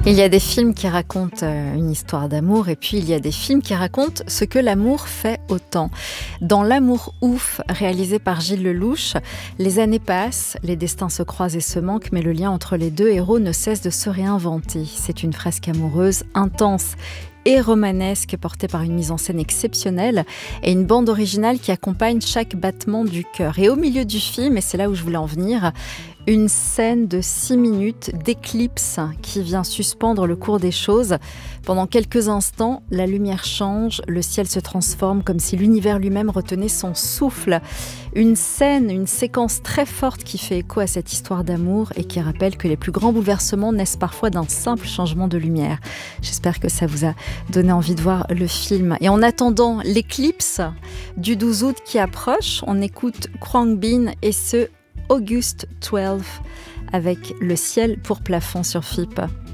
Il y a des films qui racontent une histoire d'amour et puis il y a des films qui racontent ce que l'amour fait au temps. Dans L'amour ouf, réalisé par Gilles Lellouche, les années passent, les destins se croisent et se manquent, mais le lien entre les deux héros ne cesse de se réinventer. C'est une fresque amoureuse intense et romanesque portée par une mise en scène exceptionnelle et une bande originale qui accompagne chaque battement du cœur. Et au milieu du film, et c'est là où je voulais en venir, une scène de 6 minutes d'éclipse qui vient suspendre le cours des choses. Pendant quelques instants, la lumière change, le ciel se transforme comme si l'univers lui-même retenait son souffle. Une scène, une séquence très forte qui fait écho à cette histoire d'amour et qui rappelle que les plus grands bouleversements naissent parfois d'un simple changement de lumière. J'espère que ça vous a donné envie de voir le film. Et en attendant l'éclipse du 12 août qui approche, on écoute Khruangbin Bin et ce August 12 avec Le ciel pour plafond sur FIP.